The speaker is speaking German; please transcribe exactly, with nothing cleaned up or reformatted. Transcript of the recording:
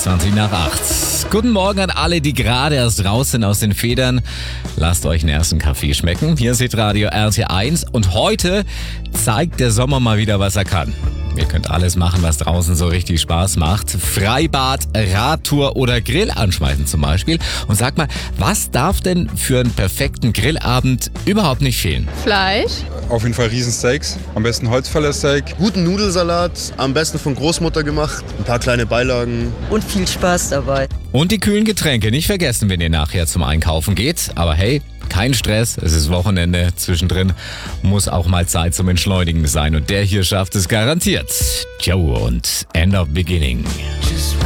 zwanzig nach acht. Guten Morgen an alle, die gerade erst raus sind aus den Federn. Lasst euch einen ersten Kaffee schmecken. Hier ist Hitradio R T eins und heute zeigt der Sommer mal wieder, was er kann. Ihr könnt alles machen, was draußen so richtig Spaß macht. Freibad, Radtour oder Grill anschmeißen zum Beispiel. Und sag mal, was darf denn für einen perfekten Grillabend überhaupt nicht fehlen? Fleisch. Auf jeden Fall Riesensteaks, am besten Holzfällersteak. Guten Nudelsalat, am besten von Großmutter gemacht. Ein paar kleine Beilagen. Und viel Spaß dabei. Und die kühlen Getränke nicht vergessen, wenn ihr nachher zum Einkaufen geht. Aber hey, kein Stress, es ist Wochenende. Zwischendrin muss auch mal Zeit zum Entschleunigen sein. Und der hier schafft es garantiert. Joe und End of Beginning.